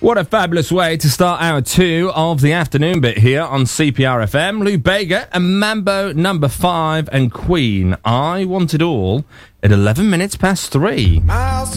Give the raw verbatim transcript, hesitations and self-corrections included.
What a fabulous way to start hour two of the afternoon bit here on C P R F M. Lou Bega and Mambo number five and Queen. I Want It All at eleven minutes past three.